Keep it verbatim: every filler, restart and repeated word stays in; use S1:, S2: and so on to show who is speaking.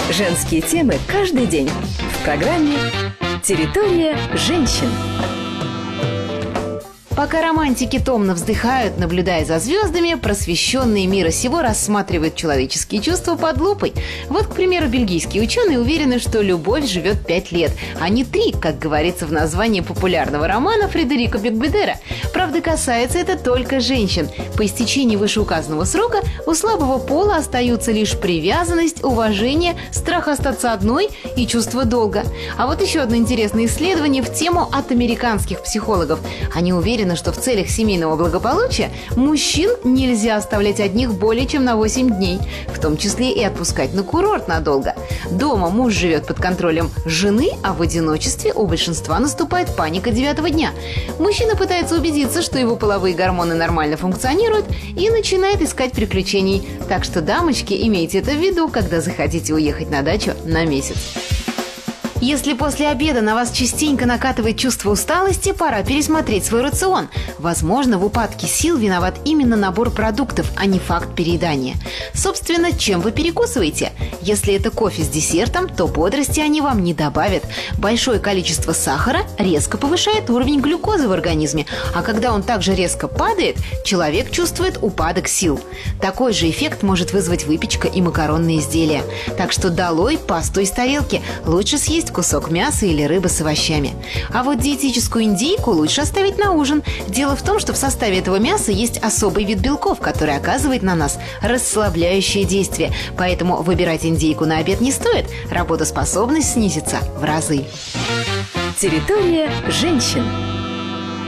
S1: Женские темы каждый день в программе «Территория женщин».
S2: Пока романтики томно вздыхают, наблюдая за звездами, просвещенные мира сего рассматривают человеческие чувства под лупой. Вот, к примеру, бельгийские ученые уверены, что любовь живет пять лет, а не три, как говорится в названии популярного романа Фредерика Бекбедера. Правда, касается это только женщин. По истечении вышеуказанного срока у слабого пола остаются лишь привязанность, уважение, страх остаться одной и чувство долга. А вот еще одно интересное исследование в тему от американских психологов. Они уверены, что в целях семейного благополучия мужчин нельзя оставлять одних более чем на восемь дней, в том числе и отпускать на курорт надолго. Дома муж живет под контролем жены, а в одиночестве у большинства наступает паника девятого дня. Мужчина пытается убедиться, что его половые гормоны нормально функционируют, и начинает искать приключений. Так что, дамочки, имейте это в виду, когда захотите уехать на дачу на месяц. Если после обеда на вас частенько накатывает чувство усталости, пора пересмотреть свой рацион. Возможно, в упадке сил виноват именно набор продуктов, а не факт переедания. Собственно, чем вы перекусываете? Если это кофе с десертом, то бодрости они вам не добавят. Большое количество сахара резко повышает уровень глюкозы в организме, а когда он также резко падает, человек чувствует упадок сил. Такой же эффект может вызвать выпечка и макаронные изделия. Так что долой пасту из тарелки. Лучше съесть кусок мяса или рыбы с овощами. А вот диетическую индейку лучше оставить на ужин. Дело в том, что в составе этого мяса есть особый вид белков, который оказывает на нас расслабляющее действие. Поэтому выбирать индейку на обед не стоит. Работоспособность снизится в разы.
S1: Территория женщин.